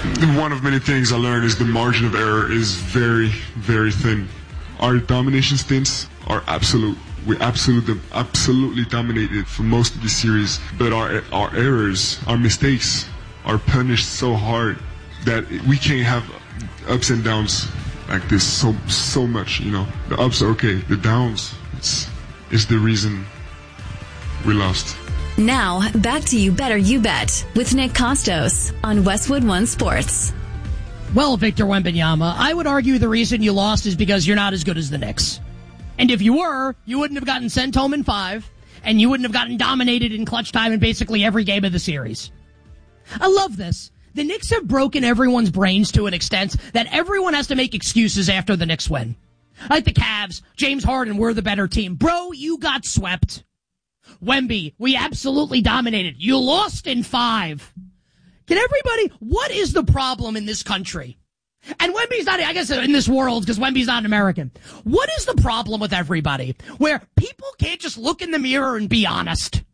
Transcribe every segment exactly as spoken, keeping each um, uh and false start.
One of many things I learned is the margin of error is very, very thin. Our domination stints are absolute. We absolutely, absolutely dominated for most of the series, but our our errors, our mistakes, are punished so hard that we can't have ups and downs like this so so much. You know, the ups are okay, the downs, it's is the reason we lost. Now, back to You Better You Bet with Nick Costos on Westwood One Sports. Well, Victor Wembanyama, I would argue the reason you lost is because you're not as good as the Knicks. And if you were, you wouldn't have gotten sent home in five, and you wouldn't have gotten dominated in clutch time in basically every game of the series. I love this. The Knicks have broken everyone's brains to an extent that everyone has to make excuses after the Knicks win. Like the Cavs, James Harden, we're the better team. Bro, you got swept. Wemby, we absolutely dominated. You lost in five. Can everybody, what is the problem in this country? And Wemby's not, I guess, in this world, because Wemby's not an American. What is the problem with everybody where people can't just look in the mirror and be honest?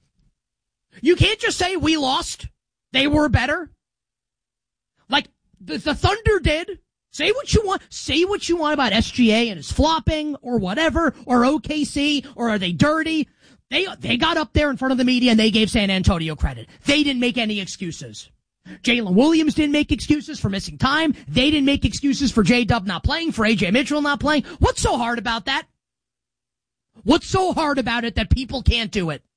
You can't just say we lost. They were better. Like the, the Thunder did. Say what you want. Say what you want about S G A and his flopping or whatever, or O K C, or are they dirty? They they got up there in front of the media and they gave San Antonio credit. They didn't make any excuses. Jalen Williams didn't make excuses for missing time. They didn't make excuses for J-Dub not playing, for A J Mitchell not playing. What's so hard about that? What's so hard about it that people can't do it?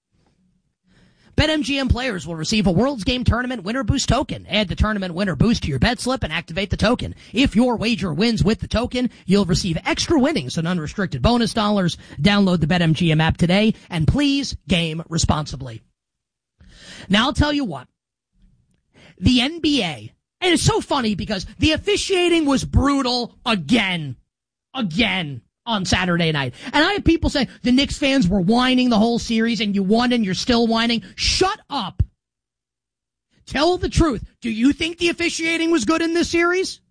BetMGM players will receive a World's Game Tournament Winner Boost token. Add the tournament winner boost to your bet slip and activate the token. If your wager wins with the token, you'll receive extra winnings and unrestricted bonus dollars. Download the BetMGM app today, and please game responsibly. Now I'll tell you what. The N B A, and it's so funny because the officiating was brutal again, again on Saturday night. And I had people saying the Knicks fans were whining the whole series and you won and you're still whining. Shut up. Tell the truth. Do you think the officiating was good in this series?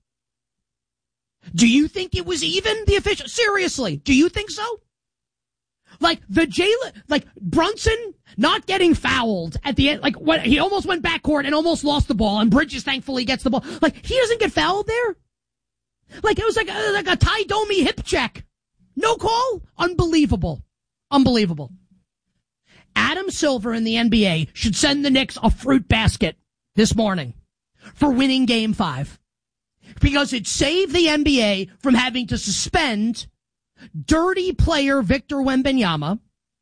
Do you think it was even the official? Seriously, do you think so? Like the Jalen, like Brunson not getting fouled at the end, like what, he almost went backcourt and almost lost the ball, and Bridges thankfully gets the ball. Like he doesn't get fouled there. Like it was like a, like a Ty Domi hip check. No call? Unbelievable. Unbelievable. Adam Silver in the N B A should send the Knicks a fruit basket this morning for winning game five. Because it saved the N B A from having to suspend dirty player Victor Wembanyama,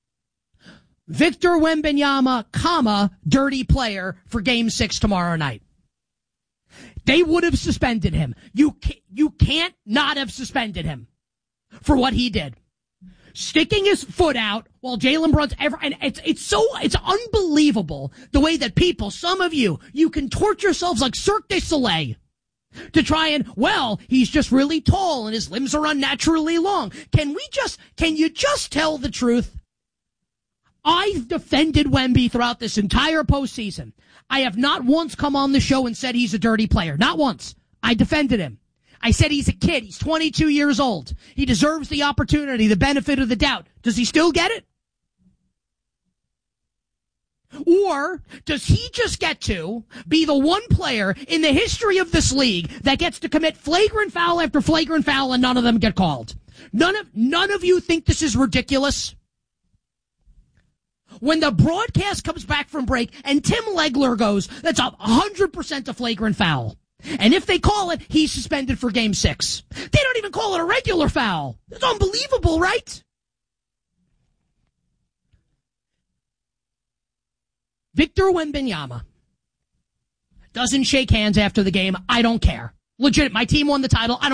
Victor Wembanyama, comma, dirty player for game six tomorrow night. They would have suspended him. You can't, you can't not have suspended him for what he did. Sticking his foot out while Jalen Brunson, ever, and it's, it's so, it's unbelievable the way that people, some of you, you can torture yourselves like Cirque du Soleil to try and, well, he's just really tall and his limbs are unnaturally long. Can we just, can you just tell the truth? I've defended Wemby throughout this entire postseason. I have not once come on the show and said he's a dirty player. Not once. I defended him. I said he's a kid. He's twenty-two years old. He deserves the opportunity, the benefit of the doubt. Does he still get it? Or does he just get to be the one player in the history of this league that gets to commit flagrant foul after flagrant foul and none of them get called? None of, none of you think this is ridiculous? When the broadcast comes back from break and Tim Legler goes, that's a one hundred percent a flagrant foul. And if they call it, he's suspended for game six. They don't even call it a regular foul. It's unbelievable, right? Victor Wembanyama doesn't shake hands after the game. I don't care. Legit, my team won the title. I don't